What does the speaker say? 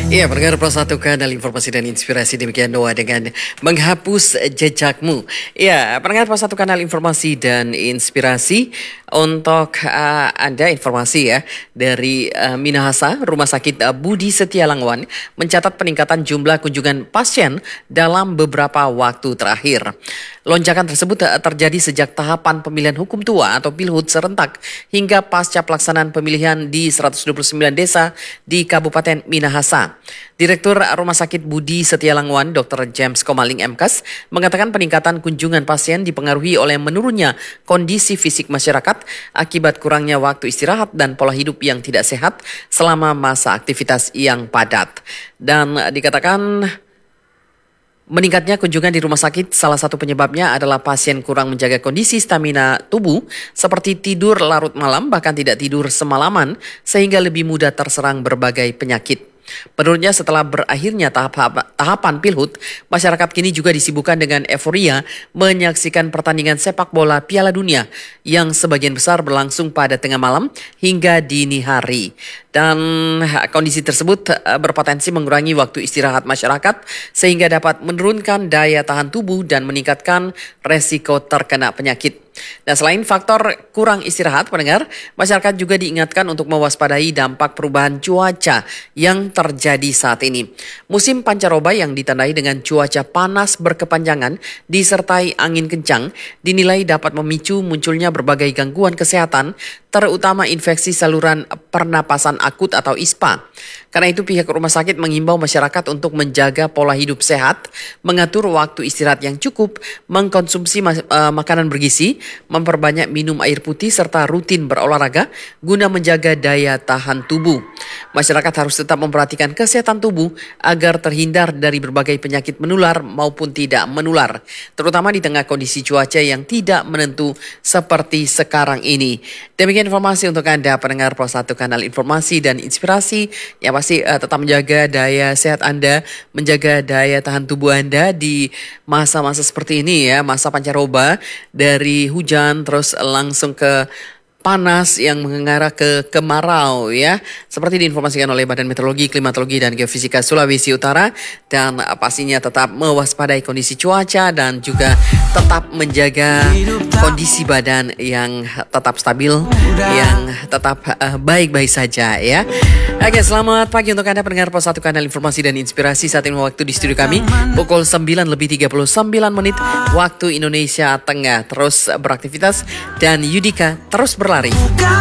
Iya, pendengar Plus Satu Kanal Informasi dan Inspirasi, demikian doa dengan menghapus jejakmu. Iya, pendengar Plus Satu Kanal Informasi dan Inspirasi, untuk Anda informasi ya dari Minahasa, Rumah Sakit Budi Setia Langwan mencatat peningkatan jumlah kunjungan pasien dalam beberapa waktu terakhir. Lonjakan tersebut terjadi sejak tahapan pemilihan hukum tua atau Pilhut serentak hingga pasca pelaksanaan pemilihan di 129 desa di Kabupaten Minahasa. Direktur Rumah Sakit Budi Setia Langwan, Dr. James Komaling MKes, mengatakan peningkatan kunjungan pasien dipengaruhi oleh menurunnya kondisi fisik masyarakat akibat kurangnya waktu istirahat dan pola hidup yang tidak sehat selama masa aktivitas yang padat. Dan dikatakan meningkatnya kunjungan di rumah sakit salah satu penyebabnya adalah pasien kurang menjaga kondisi stamina tubuh seperti tidur larut malam bahkan tidak tidur semalaman sehingga lebih mudah terserang berbagai penyakit. Menurutnya setelah berakhirnya tahapan Pilhut, masyarakat kini juga disibukkan dengan euforia menyaksikan pertandingan sepak bola Piala Dunia yang sebagian besar berlangsung pada tengah malam hingga dini hari. Dan kondisi tersebut berpotensi mengurangi waktu istirahat masyarakat sehingga dapat menurunkan daya tahan tubuh dan meningkatkan resiko terkena penyakit. Nah, selain faktor kurang istirahat, pendengar, masyarakat juga diingatkan untuk mewaspadai dampak perubahan cuaca yang terjadi saat ini. Musim pancaroba yang ditandai dengan cuaca panas berkepanjangan disertai angin kencang dinilai dapat memicu munculnya berbagai gangguan kesehatan, terutama infeksi saluran pernapasan akut atau ISPA. Karena itu pihak rumah sakit mengimbau masyarakat untuk menjaga pola hidup sehat, mengatur waktu istirahat yang cukup, mengkonsumsi makanan bergizi, memperbanyak minum air putih serta rutin berolahraga guna menjaga daya tahan tubuh. Masyarakat harus tetap memperhatikan kesehatan tubuh agar terhindar dari berbagai penyakit menular maupun tidak menular, terutama di tengah kondisi cuaca yang tidak menentu seperti sekarang ini. Demikian informasi untuk Anda pendengar Plus Satu Kanal Informasi dan Inspirasi yang pasti tetap menjaga daya sehat Anda, menjaga daya tahan tubuh Anda di masa-masa seperti ini ya, masa pancaroba dari hujan terus langsung ke panas yang mengarah ke kemarau ya. Seperti diinformasikan oleh Badan Meteorologi, Klimatologi dan Geofisika Sulawesi Utara, dan pastinya tetap mewaspadai kondisi cuaca dan juga tetap menjaga kondisi badan yang tetap stabil, yang tetap baik-baik saja ya. Oke, selamat pagi untuk Anda pendengar Pos 1 Kanal Informasi dan Inspirasi. Saat ini waktu di studio kami pukul 9:39 waktu Indonesia Tengah. Terus beraktivitas dan Yudika terus berlari.